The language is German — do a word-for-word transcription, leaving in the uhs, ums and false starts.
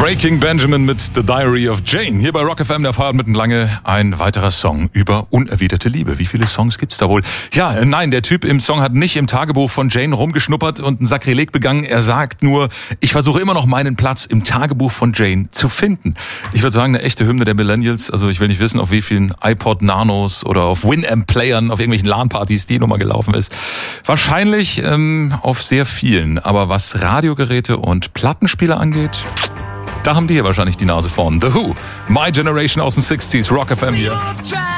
Breaking Benjamin mit The Diary of Jane. Hier bei Rock F M, der Feiert mitten lange, ein weiterer Song über unerwiderte Liebe. Wie viele Songs gibt's da wohl? Ja, äh, nein, der Typ im Song hat nicht im Tagebuch von Jane rumgeschnuppert und ein Sakrileg begangen. Er sagt nur, ich versuche immer noch meinen Platz im Tagebuch von Jane zu finden. Ich würde sagen, eine echte Hymne der Millennials. Also ich will nicht wissen, auf wie vielen iPod Nanos oder auf Winamp-Playern, auf irgendwelchen LAN-Partys die Nummer gelaufen ist. Wahrscheinlich ähm, auf sehr vielen. Aber was Radiogeräte und Plattenspieler angeht, da haben die hier wahrscheinlich die Nase vorn. The Who, My Generation aus den sechziger, Rock F M hier.